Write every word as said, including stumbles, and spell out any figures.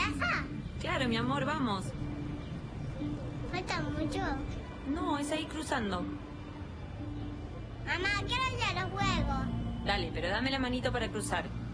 casa? Claro, mi amor, vamos. ¿Falta mucho? No, es ahí cruzando. Mamá, quiero ir a los juegos. Dale, pero dame la manito para cruzar.